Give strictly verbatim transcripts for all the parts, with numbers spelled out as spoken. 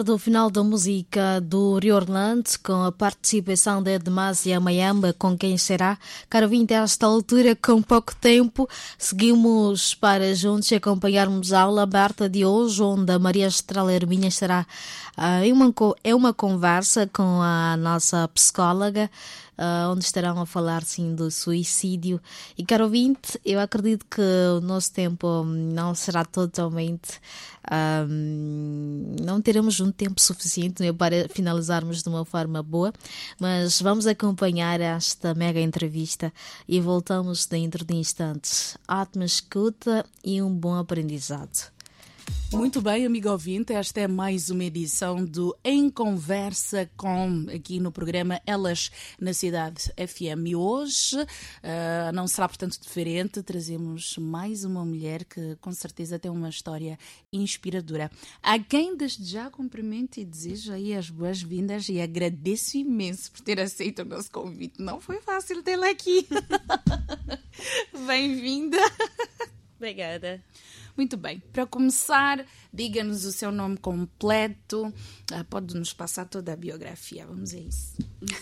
Do final da música do Rio Orlando, com a participação de Demasia Mayamba, com quem será. Caro vinte, a esta altura, com pouco tempo, seguimos para juntos acompanharmos a aula aberta de hoje, onde a Maria Estrela Herminha estará uh, em uma, é uma conversa com a nossa psicóloga, Uh, onde estarão a falar, sim, do suicídio. E, caro ouvinte, eu acredito que o nosso tempo não será totalmente... Um, não teremos um tempo suficiente, né, para finalizarmos de uma forma boa, mas vamos acompanhar esta mega entrevista e voltamos dentro de instantes. Ótima escuta e um bom aprendizado. Muito bem, amigo ouvinte, esta é mais uma edição do Em Conversa com, aqui no programa Elas na Cidade F M. E hoje uh, não será, portanto, diferente, trazemos mais uma mulher que com certeza tem uma história inspiradora. A quem desde já cumprimento e desejo aí as boas-vindas e agradeço imenso por ter aceito o nosso convite. Não foi fácil tê-la aqui. Bem-vinda. Obrigada. Muito bem. Para começar, diga-nos o seu nome completo. Ah, pode nos passar toda a biografia. Vamos a isso.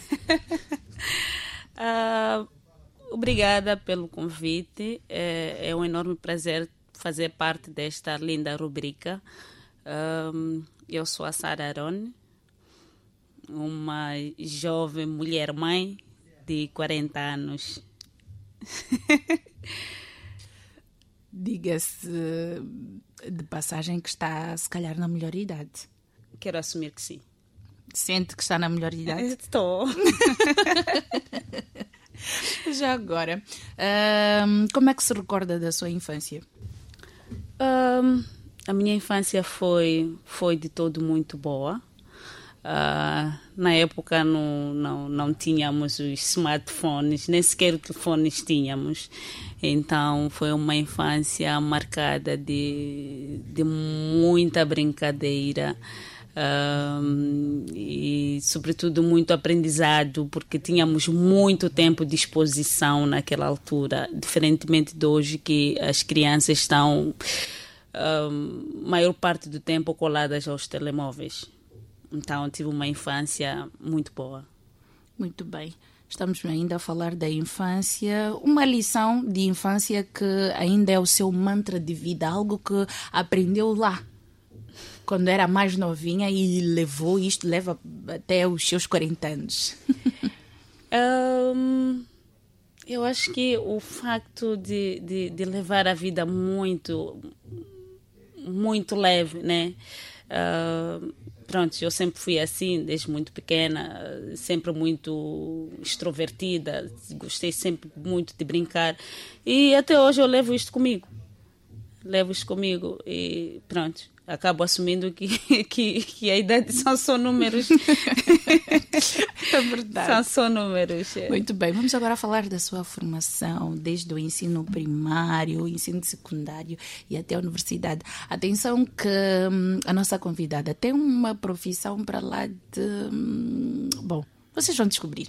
uh, obrigada pelo convite. É, é um enorme prazer fazer parte desta linda rubrica. Um, eu sou a Sara Arone, uma jovem mulher-mãe de quarenta anos. Diga-se de passagem que está, se calhar, na melhor idade. Quero assumir que sim. Sente que está na melhor idade? Estou. Já agora, um, como é que se recorda da sua infância? Um, a minha infância foi, foi de todo muito boa. Uh, na época não, não, não tínhamos os smartphones, nem sequer telefones tínhamos. Então foi uma infância marcada de, de muita brincadeira um, e sobretudo muito aprendizado, porque tínhamos muito tempo de exposição naquela altura, diferentemente de hoje que as crianças estão um, maior parte do tempo coladas aos telemóveis. Então, eu tive uma infância muito boa. Muito bem. Estamos ainda a falar da infância. Uma lição de infância que ainda é o seu mantra de vida, algo que aprendeu lá, quando era mais novinha e levou isto, leva até os seus quarenta anos. um, eu acho que o facto de, de, de levar a vida muito, muito leve, né? Uh, Pronto, eu sempre fui assim, desde muito pequena, sempre muito extrovertida, gostei sempre muito de brincar e até hoje eu levo isto comigo, levo isto comigo e pronto, acabo assumindo que, que, que a idade são só números. É verdade. São só números. É. Muito bem, vamos agora falar da sua formação, desde o ensino primário, o ensino secundário e até a universidade. Atenção que hum, a nossa convidada tem uma profissão para lá de... Hum, bom, vocês vão descobrir.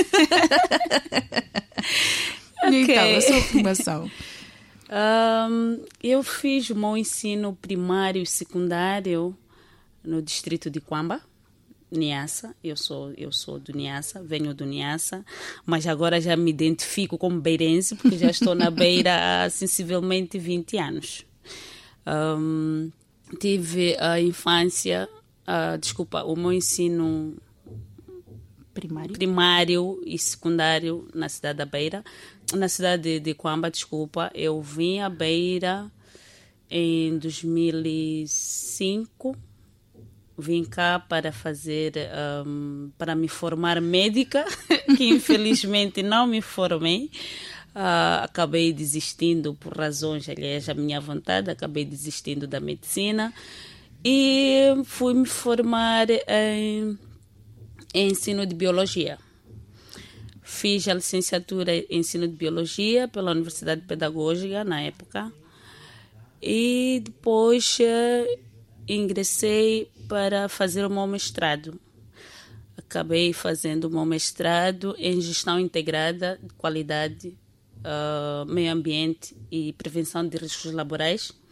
Okay. Então, a sua formação. Um, eu fiz o meu ensino primário e secundário no distrito de Quamba, Niassa. Eu sou, eu sou do Niassa, venho do Niassa, mas agora já me identifico como beirense, porque já estou na Beira há sensivelmente vinte anos. Um, tive a infância, uh, desculpa, o meu ensino primário. primário e secundário na cidade da Beira. Na cidade de, de Quamba, desculpa, eu vim à Beira em dois mil e cinco. Vim cá para fazer, um, para me formar médica, que infelizmente não me formei. Uh, acabei desistindo por razões, aliás, a minha vontade, acabei desistindo da medicina e fui me formar em, em ensino de biologia. Fiz a licenciatura em ensino de biologia pela Universidade Pedagógica, na época, e depois uh, ingressei para fazer o meu mestrado. Acabei fazendo o meu mestrado em Gestão Integrada de Qualidade, uh, Meio Ambiente e Prevenção de Riscos Laborais.